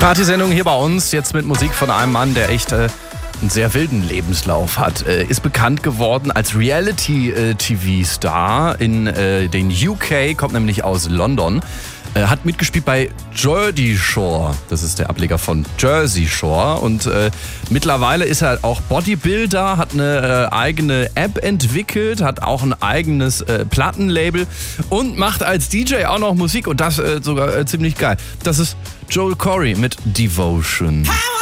Partysendung hier bei uns, jetzt mit Musik von einem Mann, der echt einen sehr wilden Lebenslauf hat. Ist bekannt geworden als Reality-TV-Star in den UK, kommt nämlich aus London. Hat mitgespielt bei Geordie Shore, das ist der Ableger von Jersey Shore. Und mittlerweile ist er auch Bodybuilder, hat eine eigene App entwickelt, hat auch ein eigenes Plattenlabel und macht als DJ auch noch Musik und das sogar ziemlich geil. Das ist Joel Corry mit Devotion.